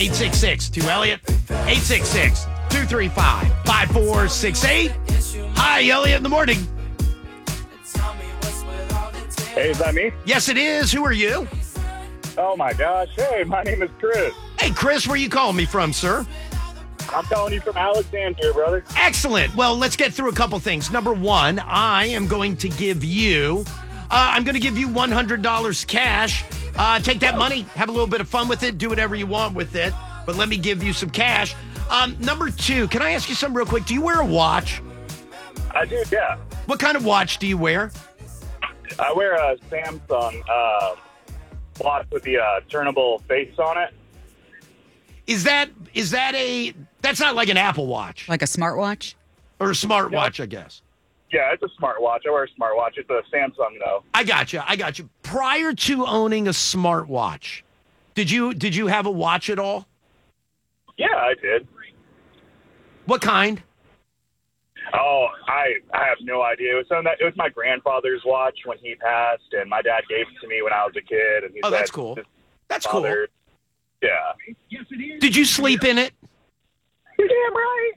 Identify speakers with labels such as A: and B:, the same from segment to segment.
A: 866 to Elliot. 866-235-5468. Hi, Elliot in the morning.
B: Hey, is that me?
A: Yes, it is. Who are you?
B: Oh, my gosh. Hey, my name is Chris.
A: Hey, Chris, where you calling me from, sir?
B: I'm calling you from Alexandria, brother.
A: Excellent. Well, let's get through a couple things. Number one, I am going to give you, $100 cash. Take that money, have a little bit of fun with it, do whatever you want with it, but let me give you some cash. Number two, can I ask you something real quick? Do you wear a watch?
B: I do, yeah.
A: What kind of watch do you wear?
B: I wear a Samsung watch with the turnable face on it.
A: That's not like an Apple Watch.
C: Like a smartwatch?
A: Or a smartwatch, I guess.
B: Yeah, it's a smartwatch. I wear a smartwatch. It's a Samsung, though.
A: I got you. Prior to owning a smartwatch, did you have a watch at all?
B: Yeah, I did.
A: What kind?
B: Oh, I have no idea. It was my grandfather's watch when he passed, and my dad gave it to me when I was a kid. And he said,
A: that's cool. That's cool.
B: Yeah.
A: Did you sleep in it?
B: You're damn right.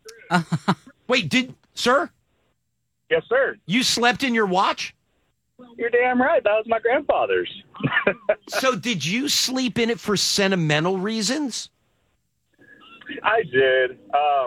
A: Wait, sir?
B: Yes, sir.
A: You slept in your watch?
B: You're damn right. That was my grandfather's.
A: So did you sleep in it for sentimental reasons?
B: I did.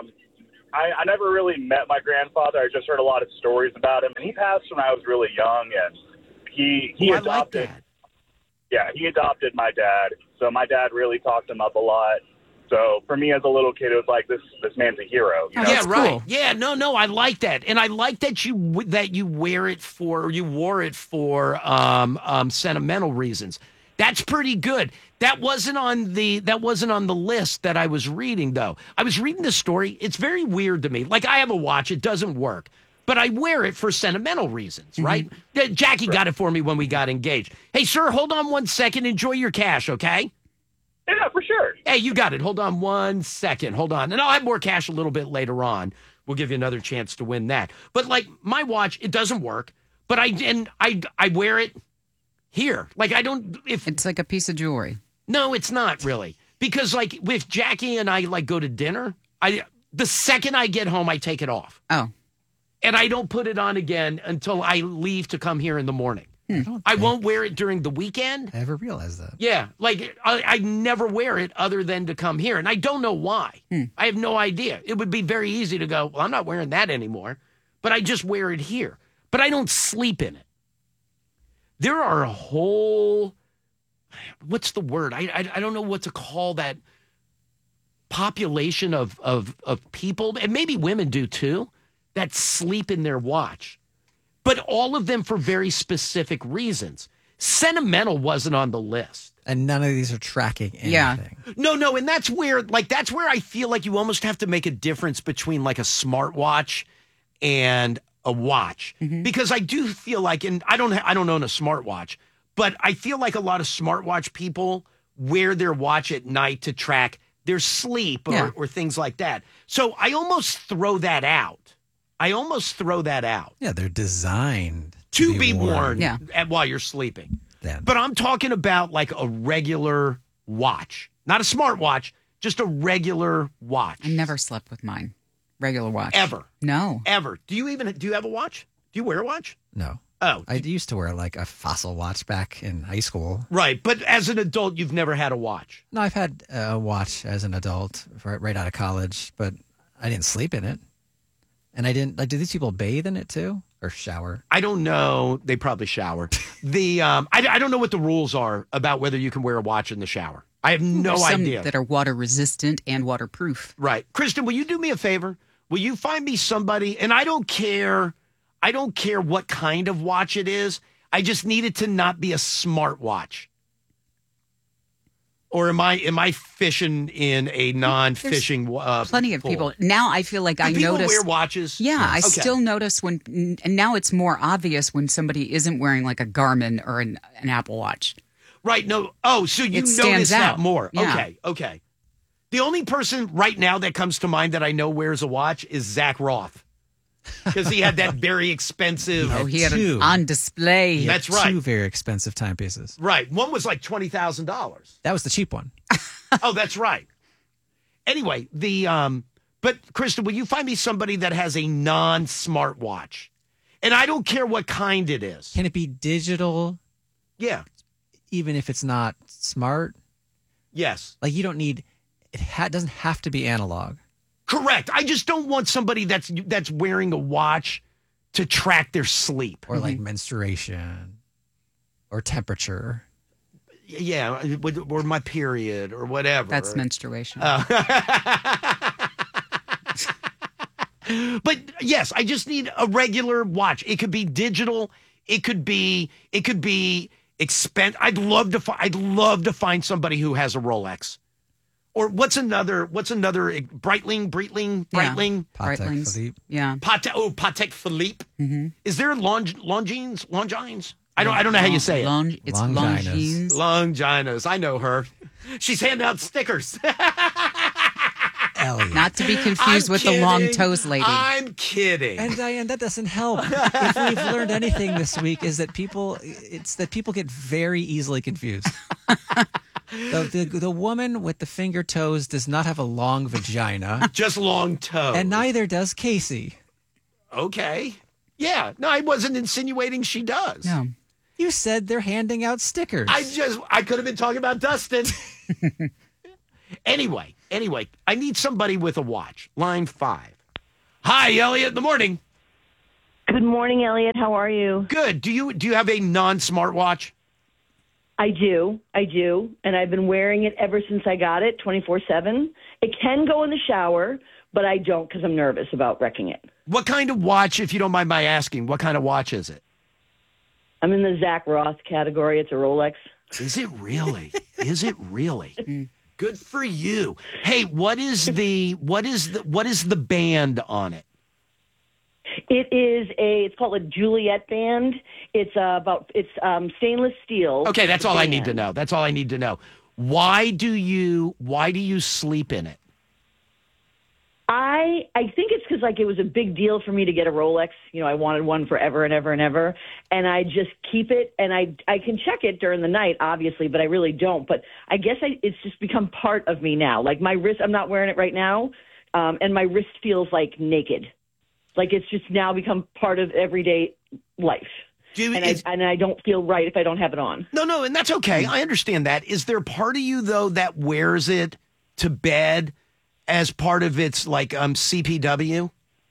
B: I never really met my grandfather. I just heard a lot of stories about him. And he passed when I was really young, and he adopted.
A: I like that.
B: Yeah, he adopted my dad. So my dad really talked him up a lot. So for me as a little kid, it was like this man's a hero. You know?
A: Yeah, right.
C: Cool.
A: Yeah, no, I like that, and I like that you wear it for, or you wore it for sentimental reasons. That's pretty good. That wasn't on the list that I was reading, though. I was reading the story. It's very weird to me. Like, I have a watch. It doesn't work, but I wear it for sentimental reasons, right? Jackie got it for me when we got engaged. Hey, sir, hold on 1 second. Enjoy your cash, okay?
B: Yeah, for sure.
A: Hey, you got it. Hold on 1 second. Hold on. And I'll have more cash a little bit later on. We'll give you another chance to win that. But, like, my watch, it doesn't work, but I wear it here. Like,
C: It's like a piece of jewelry.
A: No, it's not really. Because, like, with Jackie and I, like, go to dinner, the second I get home, I take it off.
C: Oh.
A: And I don't put it on again until I leave to come here in the morning. I won't wear it during the weekend.
D: I ever realized that.
A: Yeah, like, I never wear it other than to come here. And I don't know why. I have no idea. It would be very easy to go, well, I'm not wearing that anymore. But I just wear it here. But I don't sleep in it. There are a whole... What's the word? I don't know what to call that population of people, and maybe women do too, that sleep in their watch. But all of them for very specific reasons. Sentimental wasn't on the list.
D: And none of these are tracking anything.
C: Yeah.
A: No, and that's where I feel like you almost have to make a difference between like a smartwatch and a watch. Because I do feel like, and I don't own a smartwatch, but I feel like a lot of smartwatch people wear their watch at night to track their sleep or things like that. So I almost throw that out.
D: Yeah, they're designed
A: To be worn
C: Yeah.
A: while you're sleeping.
D: Then.
A: But I'm talking about like a regular watch, not a smartwatch, just a regular watch.
C: I never slept with mine. Regular watch.
A: Ever.
C: No.
A: Ever. Do you have a watch? Do you wear a watch?
D: No.
A: Oh.
D: I used to wear like a Fossil watch back in high school.
A: Right. But as an adult, you've never had a watch.
D: No, I've had a watch as an adult right out of college, but I didn't sleep in it. And I didn't, like, do these people bathe in it too? Or shower?
A: I don't know. They probably shower. I don't know what the rules are about whether you can wear a watch in the shower. I have no
C: There's some
A: idea.
C: that are water resistant and waterproof.
A: Right. Kristen, will you do me a favor? Will you find me somebody, and I don't care what kind of watch it is. I just need it to not be a smart watch. Or am I fishing in a non-fishing
C: Plenty of
A: pool?
C: people. Now I feel like
A: Do
C: I
A: people
C: notice.
A: wear watches?
C: Yeah, I
A: Okay.
C: still notice when, and now it's more obvious when somebody isn't wearing like a Garmin or an Apple Watch.
A: Right. No. Oh, so you
C: It
A: notice
C: stands
A: that
C: out.
A: more.
C: Yeah.
A: Okay. The only person right now that comes to mind that I know wears a watch is Zach Roth. because he had that very expensive.
C: Oh, he had
D: two.
C: it on display.
D: He had
A: That's right.
D: Two very expensive timepieces.
A: Right. One was like $20,000.
D: That was the cheap one.
A: Oh, that's right. Anyway, but Krista, will you find me somebody that has a non-smartwatch? And I don't care what kind it is.
D: Can it be digital,
A: Yeah.
D: even if it's not smart?
A: Yes.
D: Like you don't need. Doesn't have to be analog.
A: Correct. I just don't want somebody that's wearing a watch to track their sleep.
D: Or like menstruation or temperature.
A: Yeah, or my period or whatever.
C: That's menstruation.
A: But yes, I just need a regular watch. It could be digital. It could be expensive. I'd love to find somebody who has a Rolex. Or what's another Breitling?
D: Patek
C: Breitlings.
D: Philippe.
C: Yeah.
A: Patek Philippe.
C: Mm-hmm.
A: Is there Longines? I don't know how you say it.
C: It's
D: Longinas.
C: Longines.
A: Longinas. I know her. She's handing out stickers.
D: Elliot.
C: Not to be confused
A: I'm
C: with the long
A: kidding.
C: toes lady.
A: I'm kidding.
D: And Diane, that doesn't help. If we've learned anything this week, is that people get very easily confused. The woman with the finger toes does not have a long vagina,
A: Just long toes.
D: and neither does Casey.
A: Okay. Yeah. No, I wasn't insinuating she does.
C: No.
D: You said they're handing out stickers.
A: I could have been talking about Dustin. Anyway, I need somebody with a watch. Line 5. Hi, Elliot. In the morning.
E: Good morning, Elliot. How are you?
A: Good. Do you have a non-smartwatch?
E: I do, and I've been wearing it ever since I got it, 24/7. It can go in the shower, but I don't because I'm nervous about wrecking it.
A: What kind of watch, if you don't mind my asking, what kind of watch is it?
E: I'm in the Zach Roth category. It's a Rolex.
A: Is it really? Is it really? Good for you. Hey, what is the band on it?
E: It's called a Juliet band. It's stainless steel.
A: Okay, that's all I need to
E: band.
A: know. That's all I need to know. Why do you sleep in it?
E: I think it's because it was a big deal for me to get a Rolex. I wanted one forever and ever and ever, and I just keep it. And I can check it during the night, obviously, but I really don't. But I guess it's just become part of me now. Like my wrist, I'm not wearing it right now, and my wrist feels like naked. Like it's just now become part of everyday life. And I don't feel right if I don't have it on.
A: No, and that's okay. I understand that. Is there part of you though that wears it to bed as part of its CPW?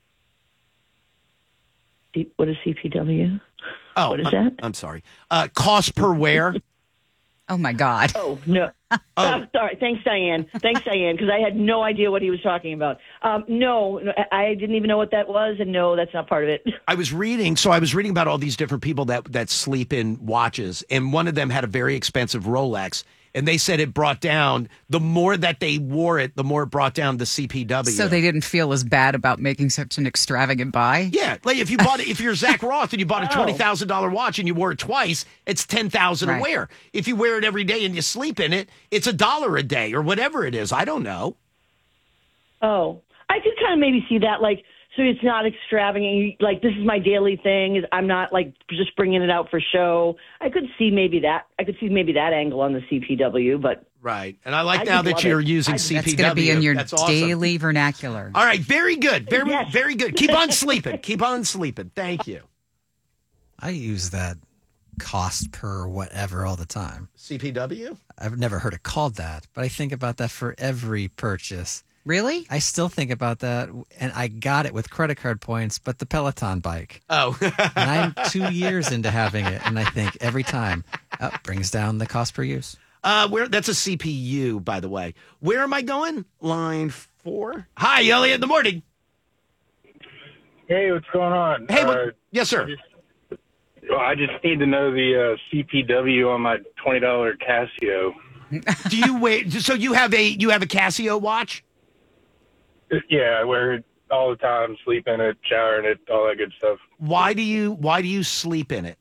E: What is CPW?
A: Oh,
E: What is that?
A: I'm sorry. Cost per wear.
C: Oh, my God.
E: Oh, no. Sorry. Thanks, Diane, because I had no idea what he was talking about. No, I didn't even know what that was, and no, that's not part of it.
A: I was reading about all these different people that sleep in watches, and one of them had a very expensive Rolex, and they said it brought down, the more that they wore it, the more it brought down the CPW.
C: So they didn't feel as bad about making such an extravagant buy?
A: Yeah, like if you're Zach Roth and you bought a $20,000 watch and you wore it twice, it's $10,000
C: Right.
A: a wear. If you wear it every day and you sleep in it, it's $1 a day or whatever it is. I don't know.
E: Oh, I could kind of maybe see that, so it's not extravagant. This is my daily thing. I'm not just bringing it out for show. I could see maybe that. Angle on the CPW, but
A: Right, and I like
E: I
A: now
E: just
A: that
E: love
A: you're
E: it.
A: using
C: That's
A: CPW.
C: going to be in your
A: That's awesome.
C: daily vernacular.
A: All right, very good,
E: Yes.
A: very good. Keep on sleeping. Keep on sleeping. Thank you.
D: I use that cost per whatever all the time.
A: CPW.
D: I've never heard it called that, but I think about that for every purchase.
C: Really?
D: I still think about that, and I got it with credit card points, but the Peloton bike.
A: Oh,
D: And I'm 2 years into having it, and I think every time, brings down the cost per use.
A: that's a CPU, by the way. Where am I going? Line 4. Hi, Elliot. In the morning.
F: Hey, what's going on?
A: Hey, yes, sir.
F: I just need to know the CPW on my $20 Casio.
A: Do you wait? So you have a Casio watch?
F: Yeah, I wear it all the time, sleep in it, shower in it, all that good stuff.
A: Why do you sleep in it?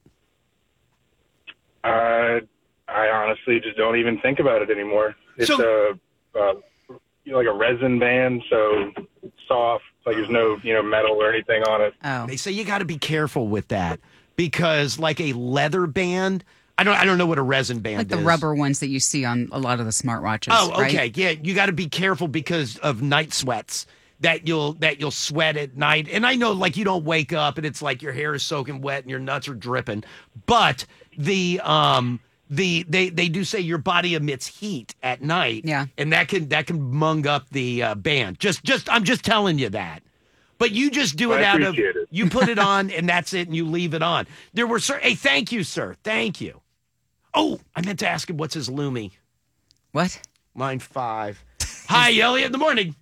F: I honestly just don't even think about it anymore. It's like a resin band, so soft, Like there's no, metal or anything on it.
C: Oh,
A: They say you got to be careful with that because, like a leather band, I don't know what a resin band
C: like the
A: is.
C: rubber ones that you see on a lot of the smartwatches.
A: Oh, okay,
C: right?
A: yeah. You got to be careful because of night sweats that you'll sweat at night. And I know, like, you don't wake up and it's like your hair is soaking wet and your nuts are dripping, but they do say your body emits heat at night.
C: Yeah.
A: And that can mung up the band. I'm just telling you that. But you just do it
B: I
A: out of
B: appreciate it.
A: you put it on and that's it and you leave it on. There were hey, thank you, sir. Thank you. Oh, I meant to ask him what's his Lumi.
C: What?
A: Line 5. Hi, Elliot. In the morning.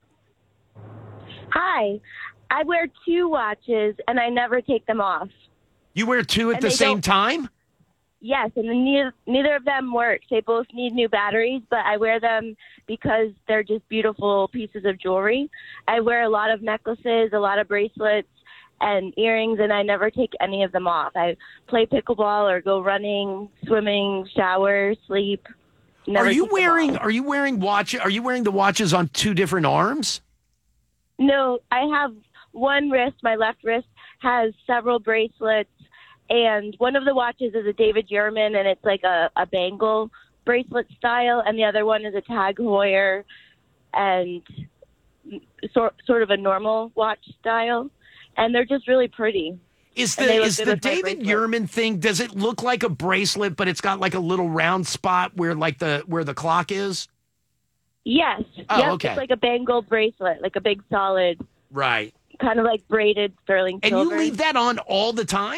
G: Hi. I wear 2 watches and I never take them off.
A: You wear 2 at
G: And
A: the
G: they
A: same
G: don't-
A: time?
G: Yes, and neither of them work. They both need new batteries, but I wear them because they're just beautiful pieces of jewelry. I wear a lot of necklaces, a lot of bracelets, and earrings, and I never take any of them off. I play pickleball or go running, swimming, shower, sleep. Never
A: Are you
G: take them
A: wearing
G: off.
A: Are you wearing the watches on 2 different arms?
G: No, I have one wrist. My left wrist has several bracelets, and one of the watches is a David Yurman, and it's like a bangle bracelet style, and the other one is a Tag Heuer, and sort of a normal watch style, and they're just really pretty.
A: Is
G: And they look
A: the
G: good with my
A: David
G: bracelet.
A: Yurman thing? Does it look like a bracelet, but it's got like a little round spot where the clock is?
G: Yes.
A: Oh,
G: Yep,
A: okay.
G: It's like a bangle bracelet, like a big solid,
A: Right.
G: kind of like braided sterling
A: And
G: silver.
A: you leave that on all the time?